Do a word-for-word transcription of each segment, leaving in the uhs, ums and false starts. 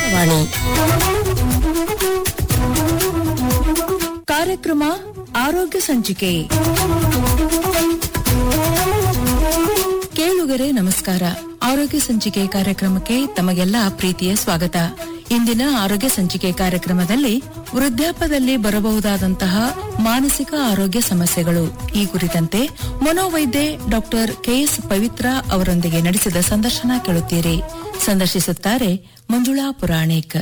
ಆಕಾಶವಾಣಿ ಕಾರ್ಯಕ್ರಮ ಆರೋಗ್ಯ ಸಂಚಿಕೆ. ಕೇಳುಗರೆ ನಮಸ್ಕಾರ. ಆರೋಗ್ಯ ಸಂಚಿಕೆ ಕಾರ್ಯಕ್ರಮಕ್ಕೆ ತಮಗೆಲ್ಲ ಪ್ರೀತಿಯ ಸ್ವಾಗತ. ಇಂದಿನ ಆರೋಗ್ಯ ಸಂಚಿಕೆ ಕಾರ್ಯಕ್ರಮದಲ್ಲಿ ವೃದ್ಧಾಪ್ಯದಲ್ಲಿ ಬರಬಹುದಾದಂತಹ ಮಾನಸಿಕ ಆರೋಗ್ಯ ಸಮಸ್ಯೆಗಳು ಈ ಕುರಿತಂತೆ ಮನೋವೈದ್ಯೆ ಡಾಕ್ಟರ್ ಕೆಎಸ್ ಪವಿತ್ರ ಅವರೊಂದಿಗೆ ನಡೆಸಿದ ಸಂದರ್ಶನ ಕೇಳುತ್ತೀರಿ. ಸಂದರ್ಶಿಸುತ್ತಾರೆ ಮಂಜುಳಾ ಪುರಾಣಿಕ್.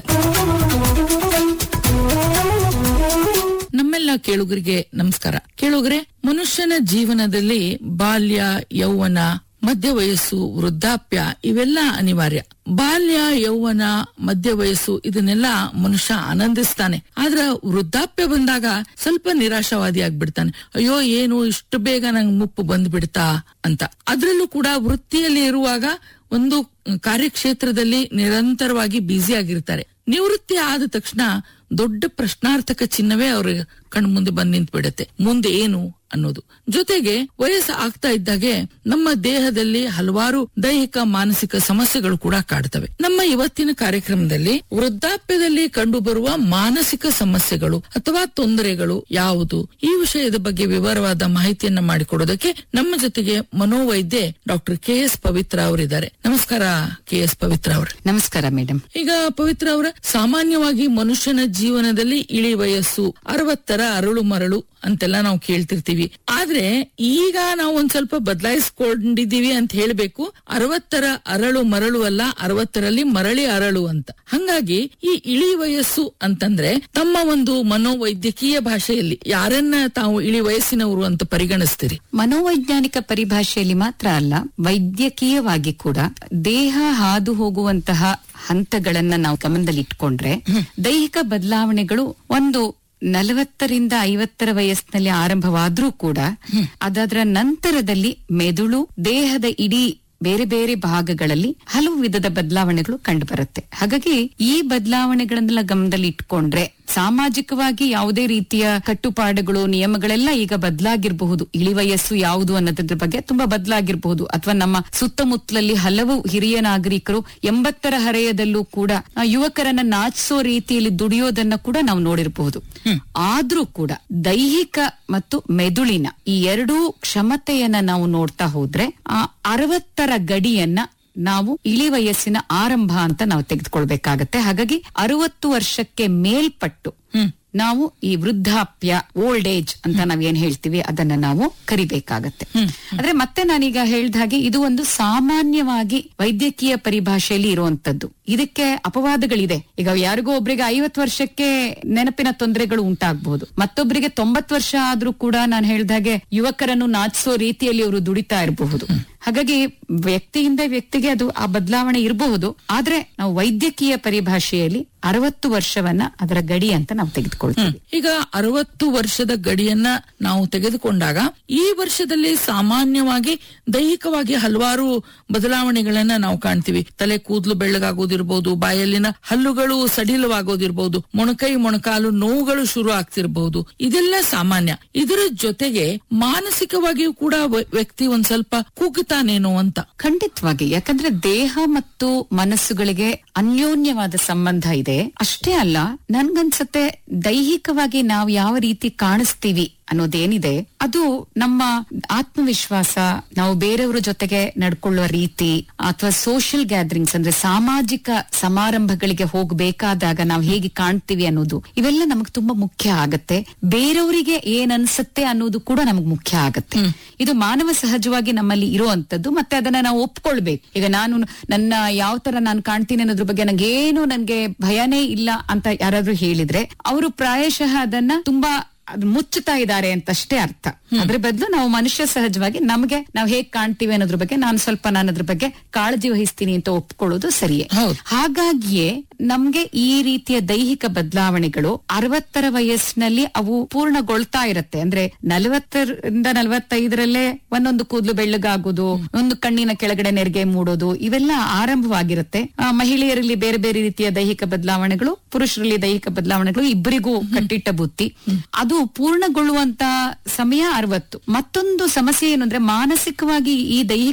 ನಮ್ಮೆಲ್ಲ ಕೇಳುಗರಿಗೆ ನಮಸ್ಕಾರ. ಕೇಳುಗರೆ, ಮನುಷ್ಯನ ಜೀವನದಲ್ಲಿ ಬಾಲ್ಯ, ಯೌವನ, ಮಧ್ಯ ವಯಸ್ಸು, ವೃದ್ಧಾಪ್ಯ ಇವೆಲ್ಲ ಅನಿವಾರ್ಯ. ಬಾಲ್ಯ, ಯೌವನ, ಮಧ್ಯ ವಯಸ್ಸು ಇದನ್ನೆಲ್ಲ ಮನುಷ್ಯ ಆನಂದಿಸ್ತಾನೆ. ಆದ್ರ ವೃದ್ಧಾಪ್ಯ ಬಂದಾಗ ಸ್ವಲ್ಪ ನಿರಾಶಾವಾದಿ ಆಗ್ಬಿಡ್ತಾನೆ. ಅಯ್ಯೋ, ಏನು ಇಷ್ಟು ಬೇಗ ನಂಗ್ ಮುಪ್ಪು ಬಂದ್ಬಿಡ್ತಾ ಅಂತ. ಅದ್ರಲ್ಲೂ ಕೂಡ ವೃತ್ತಿಯಲ್ಲಿ ಇರುವಾಗ ಒಂದು ಕಾರ್ಯಕ್ಷೇತ್ರದಲ್ಲಿ ನಿರಂತರವಾಗಿ ಬ್ಯುಸಿ ಆಗಿರ್ತಾರೆ. ನಿವೃತ್ತಿ ಆದ ತಕ್ಷಣ ದೊಡ್ಡ ಪ್ರಶ್ನಾರ್ಥಕ ಚಿಹ್ನವೇ ಅವ್ರ ಕಣ್ ಮುಂದೆ ಬಂದ್ ನಿಂತ್ ಬಿಡತ್ತೆ. ಮುಂದೆ ಏನು ಅನ್ನೋದು. ಜೊತೆಗೆ ವಯಸ್ಸು ಆಗ್ತಾ ಇದ್ದಾಗೆ ನಮ್ಮ ದೇಹದಲ್ಲಿ ಹಲವಾರು ದೈಹಿಕ, ಮಾನಸಿಕ ಸಮಸ್ಯೆಗಳು ಕೂಡ ಕಾಡ್ತವೆ. ನಮ್ಮ ಇವತ್ತಿನ ಕಾರ್ಯಕ್ರಮದಲ್ಲಿ ವೃದ್ಧಾಪ್ಯದಲ್ಲಿ ಕಂಡು ಬರುವ ಮಾನಸಿಕ ಸಮಸ್ಯೆಗಳು ಅಥವಾ ತೊಂದರೆಗಳು ಯಾವುದು, ಈ ವಿಷಯದ ಬಗ್ಗೆ ವಿವರವಾದ ಮಾಹಿತಿಯನ್ನ ಮಾಡಿಕೊಡೋದಕ್ಕೆ ನಮ್ಮ ಜೊತೆಗೆ ಮನೋವೈದ್ಯೆ ಡಾಕ್ಟರ್ ಕೆ ಎಸ್ ಪವಿತ್ರ ಅವರಿದ್ದಾರೆ. ನಮಸ್ಕಾರ ಕೆ ಎಸ್ ಪವಿತ್ರ ಅವರು. ನಮಸ್ಕಾರ ಮೇಡಮ್. ಈಗ ಪವಿತ್ರ ಅವರ, ಸಾಮಾನ್ಯವಾಗಿ ಮನುಷ್ಯನ ಜೀವನದಲ್ಲಿ ಇಳಿ ವಯಸ್ಸು, ಅರವತ್ತರ ಅರಳು ಮರಳು ಅಂತೆಲ್ಲ ನಾವು ಕೇಳ್ತಿರ್ತೀವಿ. ಆದ್ರೆ ಈಗ ನಾವು ಒಂದ್ ಸ್ವಲ್ಪ ಬದಲಾಯಿಸ್ಕೊಂಡಿದೀವಿ ಅಂತ ಹೇಳ್ಬೇಕು. ಅರವತ್ತರ ಅರಳು ಮರಳು ಅಲ್ಲ, ಅರವತ್ತರಲ್ಲಿ ಮರಳಿ ಅರಳು ಅಂತ. ಹಂಗಾಗಿ ಈ ಇಳಿ ವಯಸ್ಸು ಅಂತಂದ್ರೆ ತಮ್ಮ ಒಂದು ಮನೋವೈದ್ಯಕೀಯ ಭಾಷೆಯಲ್ಲಿ ಯಾರನ್ನ ತಾವು ಇಳಿ ವಯಸ್ಸಿನವರು ಅಂತ ಪರಿಗಣಿಸ್ತೀರಿ? ಮನೋವೈಜ್ಞಾನಿಕ ಪರಿಭಾಷೆಯಲ್ಲಿ ಮಾತ್ರ ಅಲ್ಲ, ವೈದ್ಯಕೀಯವಾಗಿ ಕೂಡ ದೇಹ ಹಾದು ಹೋಗುವಂತಹ ಹಂತಗಳನ್ನ ನಾವು ಗಮನದಲ್ಲಿ ಇಟ್ಕೊಂಡ್ರೆ ದೈಹಿಕ ಬದಲಾವಣೆಗಳು ಒಂದು ನಲವತ್ತರಿಂದ ಐವತ್ತರ ವಯಸ್ಸಿನಲ್ಲಿ ಆರಂಭವಾದ್ರೂ ಕೂಡ ಅದರ ನಂತರದಲ್ಲಿ ಮೆದುಳು, ದೇಹದ ಇಡೀ ಬೇರೆ ಬೇರೆ ಭಾಗಗಳಲ್ಲಿ ಹಲವು ವಿಧದ ಬದಲಾವಣೆಗಳು ಕಂಡು ಬರುತ್ತೆ. ಹಾಗಾಗಿ ಈ ಬದಲಾವಣೆಗಳನ್ನೆಲ್ಲ ಗಮನದಲ್ಲಿ ಇಟ್ಕೊಂಡ್ರೆ ಸಾಮಾಜಿಕವಾಗಿ ಯಾವುದೇ ರೀತಿಯ ಕಟ್ಟುಪಾಡುಗಳು, ನಿಯಮಗಳೆಲ್ಲ ಈಗ ಬದಲಾಗಿರಬಹುದು. ಇಳಿ ವಯಸ್ಸು ಯಾವುದು ಅನ್ನೋದ್ರ ಬಗ್ಗೆ ತುಂಬಾ ಬದಲಾಗಿರಬಹುದು. ಅಥವಾ ನಮ್ಮ ಸುತ್ತಮುತ್ತಲಲ್ಲಿ ಹಲವು ಹಿರಿಯ ನಾಗರಿಕರು ಎಂಬತ್ತರ ಹರೆಯದಲ್ಲೂ ಕೂಡ ಯುವಕರನ್ನ ನಾಚಿಸೋ ರೀತಿಯಲ್ಲಿ ದುಡಿಯೋದನ್ನ ಕೂಡ ನಾವು ನೋಡಿರಬಹುದು. ಆದ್ರೂ ಕೂಡ ದೈಹಿಕ ಮತ್ತು ಮೆದುಳಿನ ಈ ಎರಡೂ ಕ್ಷಮತೆಯನ್ನ ನಾವು ನೋಡ್ತಾ ಹೋದ್ರೆ ಆ ಅರವತ್ತರ ಗಡಿಯನ್ನ ನಾವು ಇಳಿ ವಯಸ್ಸಿನ ಆರಂಭ ಅಂತ ನಾವು ತೆಗೆದುಕೊಳ್ಬೇಕಾಗತ್ತೆ. ಹಾಗಾಗಿ ಅರವತ್ತು ವರ್ಷಕ್ಕೆ ಮೇಲ್ಪಟ್ಟು ನಾವು ಈ ವೃದ್ಧಾಪ್ಯ, ಓಲ್ಡ್ ಏಜ್ ಅಂತ ನಾವೇನ್ ಹೇಳ್ತೀವಿ ಅದನ್ನ ನಾವು ಕರಿಬೇಕಾಗತ್ತೆ. ಆದ್ರೆ ಮತ್ತೆ ನಾನೀಗ ಹೇಳ್ದ ಹಾಗೆ ಇದು ಒಂದು ಸಾಮಾನ್ಯವಾಗಿ ವೈದ್ಯಕೀಯ ಪರಿಭಾಷೆಯಲ್ಲಿ ಇರುವಂತದ್ದು. ಇದಕ್ಕೆ ಅಪವಾದಗಳಿದೆ. ಈಗ ಯಾರಿಗೋ ಒಬ್ರಿಗೆ ಐವತ್ತು ವರ್ಷಕ್ಕೆ ನೆನಪಿನ ತೊಂದರೆಗಳು ಉಂಟಾಗಬಹುದು, ಮತ್ತೊಬ್ಬರಿಗೆ ತೊಂಬತ್ತು ವರ್ಷ ಆದ್ರೂ ಕೂಡ ನಾನು ಹೇಳ್ದಾಗೆ ಯುವಕರನ್ನು ನಾಚಿಸೋ ರೀತಿಯಲ್ಲಿ ಅವರು ದುಡಿತಾ ಇರಬಹುದು. ಹಾಗಾಗಿ ವ್ಯಕ್ತಿಯಿಂದ ವ್ಯಕ್ತಿಗೆ ಅದು ಆ ಬದಲಾವಣೆ ಇರಬಹುದು. ಆದ್ರೆ ನಾವು ವೈದ್ಯಕೀಯ ಪರಿಭಾಷೆಯಲ್ಲಿ ಅರವತ್ತು ವರ್ಷವನ್ನ ಅದರ ಗಡಿ ಅಂತ ನಾವು ತೆಗೆದುಕೊಳ್ತೀವಿ. ಈಗ ಅರವತ್ತು ವರ್ಷದ ಗಡಿಯನ್ನ ನಾವು ತೆಗೆದುಕೊಂಡಾಗ ಈ ವರ್ಷದಲ್ಲಿ ಸಾಮಾನ್ಯವಾಗಿ ದೈಹಿಕವಾಗಿ ಹಲವಾರು ಬದಲಾವಣೆಗಳನ್ನ ನಾವು ಕಾಣ್ತೀವಿ. ತಲೆ ಕೂದಲು ಬೆಳ್ಳಗಾಗೋದಿರ್ಬಹುದು, ಬಾಯಲ್ಲಿನ ಹಲ್ಲುಗಳು ಸಡಿಲವಾಗೋದಿರ್ಬಹುದು, ಮೊಣಕೈ ಮೊಣಕಾಲು ನೋವುಗಳು ಶುರು ಆಗ್ತಿರಬಹುದು. ಇದೆಲ್ಲ ಸಾಮಾನ್ಯ. ಇದರ ಜೊತೆಗೆ ಮಾನಸಿಕವಾಗಿಯೂ ಕೂಡ ವ್ಯಕ್ತಿ ಒಂದ್ ಸ್ವಲ್ಪ ಕುಗ್ತಾನೇನೋ ಅಂತ. ಖಂಡಿತವಾಗಿ. ಯಾಕಂದ್ರೆ ದೇಹ ಮತ್ತು ಮನಸ್ಸುಗಳಿಗೆ ಅನ್ಯೋನ್ಯವಾದ ಸಂಬಂಧ ಇದೆ. ಅಷ್ಟೇ ಅಲ್ಲ, ನನ್ಗನ್ಸತ್ತೆ ದೈಹಿಕವಾಗಿ ನಾವು ಯಾವ ರೀತಿ ಕಾಣಿಸ್ತೀವಿ ಅನ್ನೋದೇನಿದೆ ಅದು ನಮ್ಮ ಆತ್ಮವಿಶ್ವಾಸ, ನಾವು ಬೇರೆಯವರ ಜೊತೆಗೆ ನಡ್ಕೊಳ್ಳುವ ರೀತಿ, ಅಥವಾ ಸೋಷಿಯಲ್ ಗ್ಯಾದರಿಂಗ್ಸ್ ಅಂದ್ರೆ ಸಾಮಾಜಿಕ ಸಮಾರಂಭಗಳಿಗೆ ಹೋಗಬೇಕಾದಾಗ ನಾವು ಹೇಗೆ ಕಾಣ್ತೀವಿ ಅನ್ನೋದು, ಇವೆಲ್ಲ ನಮಗ್ ತುಂಬಾ ಮುಖ್ಯ ಆಗತ್ತೆ. ಬೇರೆಯವರಿಗೆ ಏನ್ ಅನ್ಸುತ್ತೆ ಅನ್ನೋದು ಕೂಡ ನಮಗ್ ಮುಖ್ಯ ಆಗತ್ತೆ. ಇದು ಮಾನವ ಸಹಜವಾಗಿ ನಮ್ಮಲ್ಲಿ ಇರುವಂತದ್ದು. ಮತ್ತೆ ಅದನ್ನ ನಾವು ಒಪ್ಕೊಳ್ಬೇಕು. ಈಗ ನಾನು ನನ್ನ ಯಾವ ತರ ನಾನು ಕಾಣ್ತೀನಿ ಅನ್ನೋದ್ರ ಬಗ್ಗೆ ನಂಗೇನು ನನ್ಗೆ ಭಯನೇ ಇಲ್ಲ ಅಂತ ಯಾರಾದ್ರೂ ಹೇಳಿದ್ರೆ ಅವರು ಪ್ರಾಯಶಃ ಅದನ್ನ ತುಂಬಾ ಅದು ಮುಚ್ಚುತ್ತಾ ಇದ್ದಾರೆ ಅಂತಷ್ಟೇ ಅರ್ಥ. ಅದ್ರ ಬದಲು ನಾವು ಮನುಷ್ಯ ಸಹಜವಾಗಿ ನಮಗೆ ನಾವು ಹೇಗ್ ಕಾಣ್ತೀವಿ ಅನ್ನೋದ್ರ ಬಗ್ಗೆ ನಾನು ಸ್ವಲ್ಪ ನಾನು ಅದ್ರ ಬಗ್ಗೆ ಕಾಳಜಿ ವಹಿಸ್ತೀನಿ ಅಂತ ಒಪ್ಕೊಳ್ಳೋದು ಸರಿಯೇ. ಹಾಗಾಗಿಯೇ ನಮ್ಗೆ ಈ ರೀತಿಯ ದೈಹಿಕ ಬದಲಾವಣೆಗಳು ಅರವತ್ತರ ವಯಸ್ಸಿನಲ್ಲಿ ಅವು ಪೂರ್ಣಗೊಳ್ತಾ ಇರತ್ತೆ. ಅಂದ್ರೆ ನಲವತ್ತರಿಂದ ನಲವತ್ತೈದರಲ್ಲೇ ಒಂದೊಂದು ಕೂದಲು ಬೆಳ್ಳಗಾಗೋದು, ಒಂದು ಕಣ್ಣಿನ ಕೆಳಗಡೆ ನೆರಿಗೆ ಮೂಡೋದು, ಇವೆಲ್ಲ ಆರಂಭವಾಗಿರುತ್ತೆ. ಮಹಿಳೆಯರಲ್ಲಿ ಬೇರೆ ಬೇರೆ ರೀತಿಯ ದೈಹಿಕ ಬದಲಾವಣೆಗಳು, ಪುರುಷರಲ್ಲಿ ದೈಹಿಕ ಬದಲಾವಣೆಗಳು ಇಬ್ಬರಿಗೂ ಕಟ್ಟಿಟ್ಟ ಬುತ್ತಿ. ಅದು ಪೂರ್ಣಗೊಳ್ಳುವಂತ ಸಮಯ ಅರವತ್ತು. ಮತ್ತೊಂದು ಸಮಸ್ಯೆ ಏನು ಅಂದ್ರೆ ಮಾನಸಿಕವಾಗಿ ಈ ದೈಹಿಕ